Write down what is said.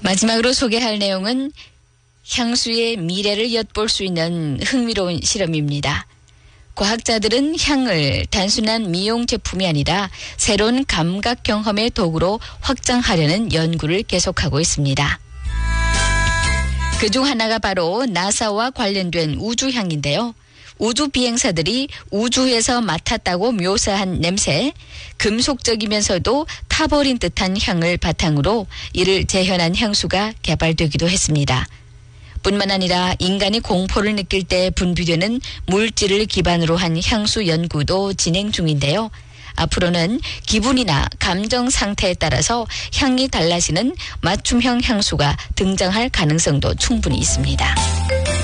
마지막으로 소개할 내용은 향수의 미래를 엿볼 수 있는 흥미로운 실험입니다. 과학자들은 향을 단순한 미용 제품이 아니라 새로운 감각 경험의 도구로 확장하려는 연구를 계속하고 있습니다. 그중 하나가 바로 나사와 관련된 우주향인데요. 우주 비행사들이 우주에서 맡았다고 묘사한 냄새, 금속적이면서도 타버린 듯한 향을 바탕으로 이를 재현한 향수가 개발되기도 했습니다. 뿐만 아니라 인간이 공포를 느낄 때 분비되는 물질을 기반으로 한 향수 연구도 진행 중인데요. 앞으로는 기분이나 감정 상태에 따라서 향이 달라지는 맞춤형 향수가 등장할 가능성도 충분히 있습니다.